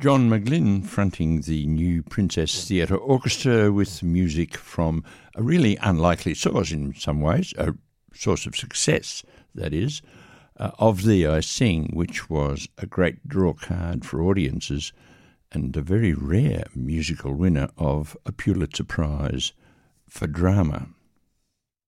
John McGlynn fronting the New Princess Theatre Orchestra with music from a really unlikely source in some ways, a source of success, that is, Of Thee I Sing, which was a great draw card for audiences and a very rare musical winner of a Pulitzer Prize for drama.